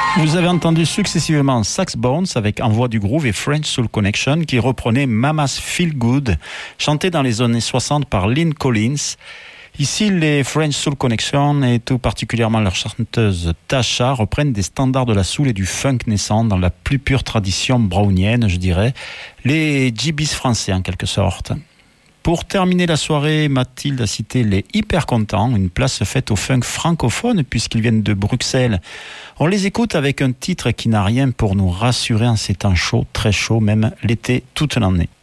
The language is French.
Vous avez entendu successivement Sax Bones avec Envoi du Groove et French Soul Connection qui reprenait Mama's Feel Good, chanté dans les années 60 par Lynn Collins. Ici, les French Soul Connection et tout particulièrement leur chanteuse Tasha reprennent des standards de la soul et du funk naissant dans la plus pure tradition brownienne, je dirais. Les GBs français en quelque sorte. Pour terminer la soirée, Mathilde a cité les Hyper Contents, une place faite au funk francophone puisqu'ils viennent de Bruxelles. On les écoute avec un titre qui n'a rien pour nous rassurer en ces temps chauds, très chauds, même l'été toute l'année.